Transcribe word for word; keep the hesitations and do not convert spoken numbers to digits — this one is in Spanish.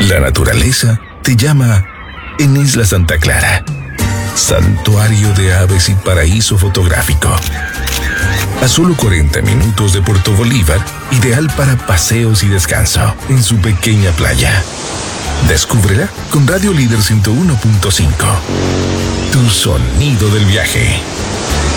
La naturaleza te llama en Isla Santa Clara. Santuario de aves y paraíso fotográfico. A solo cuarenta minutos de Puerto Bolívar, ideal para paseos y descanso en su pequeña playa. Descúbrela con Radio Líder ciento uno punto cinco. Tu sonido del viaje.